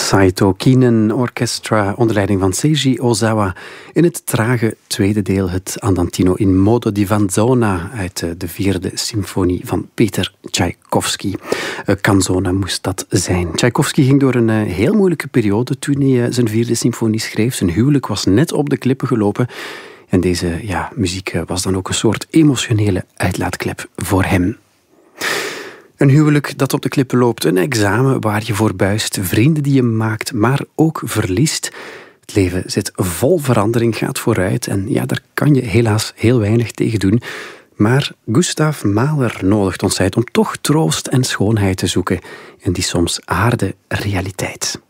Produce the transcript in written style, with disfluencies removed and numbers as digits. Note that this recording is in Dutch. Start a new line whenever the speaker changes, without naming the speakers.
Saito Kinen Orchestra onder leiding van Seiji Ozawa. In het trage tweede deel het Andantino in modo di Canzona uit de vierde symfonie van Peter Tchaikovsky. Canzona moest dat zijn. Tchaikovsky ging door een heel moeilijke periode toen hij zijn vierde symfonie schreef. Zijn huwelijk was net op de klippen gelopen. En deze muziek was dan ook een soort emotionele uitlaatklep voor hem. Een huwelijk dat op de klippen loopt, een examen waar je voor buist, vrienden die je maakt, maar ook verliest. Het leven zit vol verandering, gaat vooruit en daar kan je helaas heel weinig tegen doen. Maar Gustav Mahler nodigt ons uit om toch troost en schoonheid te zoeken in die soms harde realiteit.